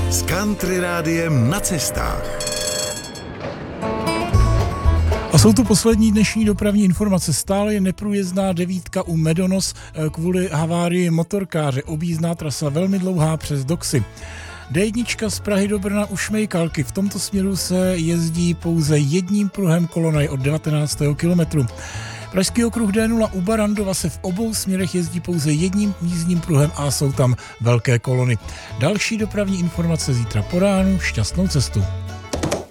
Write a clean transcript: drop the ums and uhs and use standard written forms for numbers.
s Country Rádiem na cestách. A jsou tu poslední dnešní dopravní informace. Stále je neprůjezdná 9 u Medonos kvůli havárii motorkáře. Objízdná trasa velmi dlouhá přes Doxy. D1 z Prahy do Brna u Šmejkalky. V tomto směru se jezdí pouze jedním pruhem kolonaj od 19. kilometru. Pražský okruh D0 u Barandova se v obou směrech jezdí pouze jedním jízdním pruhem a jsou tam velké kolony. Další dopravní informace zítra po ránu. Šťastnou cestu.